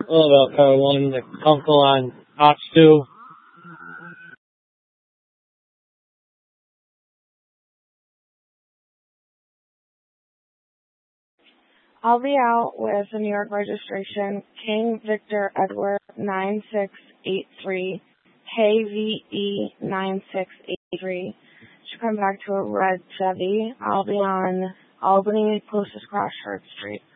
Hello, car one, the uncle on Ox 2. I'll be out with a New York registration, King Victor Edward 9683, KVE 9683. Should come back to a red Chevy. I'll be on Albany, closest cross Church Street.